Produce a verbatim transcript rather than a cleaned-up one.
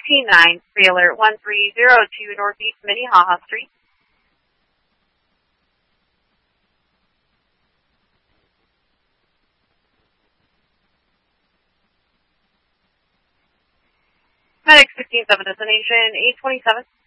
fifteen nine, Trailer one three zero two, Northeast Minnehaha Street. Medic sixteen seven, destination eight twenty-seven.